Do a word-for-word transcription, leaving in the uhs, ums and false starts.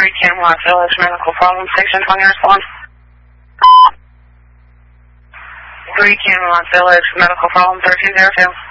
three Camelot Village, medical problem, station twenty response. three Camelot Village, medical problem, thirteen zero two.